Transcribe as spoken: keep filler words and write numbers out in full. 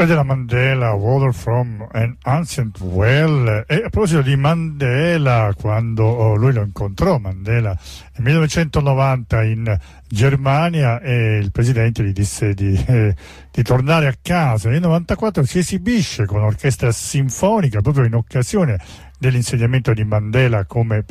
della Mandela, Water from an Ancient Well. E a proposito di Mandela, quando oh, lui lo incontrò, Mandela, nel millenovecentonovanta in Germania, e il presidente gli disse di, eh, di tornare a casa. Nel novantaquattro si esibisce con orchestra sinfonica proprio in occasione dell'insediamento di Mandela come